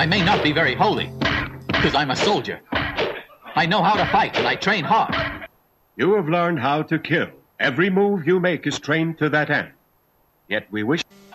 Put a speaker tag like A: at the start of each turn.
A: I may not be very holy, because I'm a soldier. I know how to fight, and I train hard.
B: You have learned how to kill. Every move you make is trained to that end. Yet we wish...